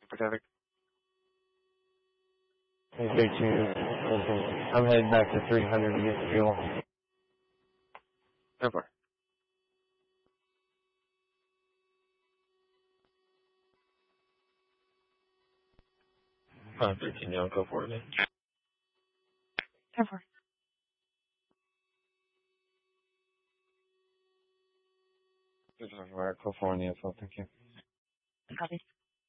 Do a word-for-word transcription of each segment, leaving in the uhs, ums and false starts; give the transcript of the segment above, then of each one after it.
for traffic. three two, I'm heading back to three hundred to get fuel. Go for it. Uh, thirteen, yeah, go for it, man. Go for it. This is where I go for in the info, thank you. Copy.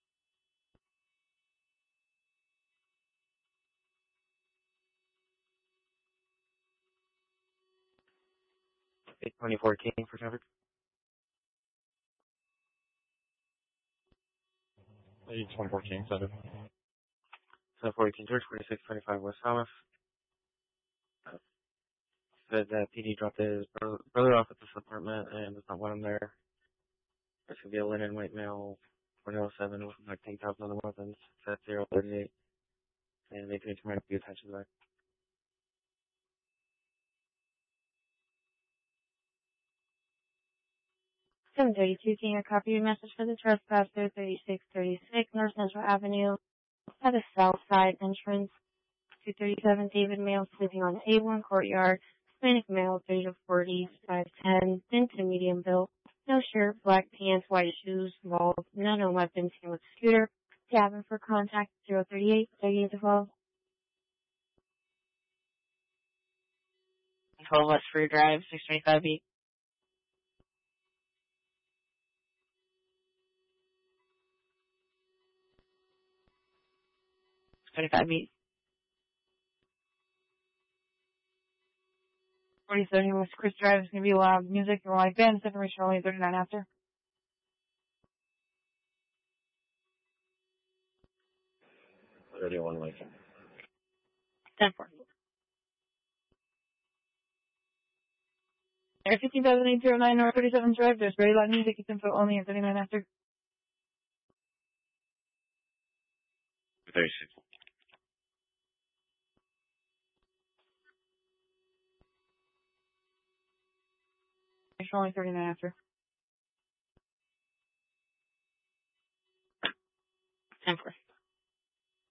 eight twenty fourteen for traffic. eight twenty fourteen, seven. seven fourteen George, forty-six twenty-five West Thomas. Uh, said that P D dropped his brother, brother off at this apartment and does not want him there. There should be a linen white male, forty oh seven, with like tank tops on the weapons. That's zero thirty-eight. And they can might be attached to that. seven thirty-two, can you copy your message for the trespasser, thirty-six thirty-six North Central Avenue, at the south side entrance, two thirty-seven David male, sleeping on the A one courtyard, Hispanic male, thirty to forty, five ten, thin to medium built, no shirt, black pants, white shoes, bald, none on weapons, came with scooter, cabin for contact, zero thirty-eight, thirty-eight to twelve. twelve West Free Drive, six twenty-five B. twenty-five B. forty thirty West Chris Drive is going to be loud music or live bands. Information only thirty-nine after. thirty-one, like. ten four. Air fifteen thousand eight oh nine North thirty-seventh Drive. There's very loud music. It's info only at thirty-nine after. thirty-six. Information only thirty-nine after. ten four.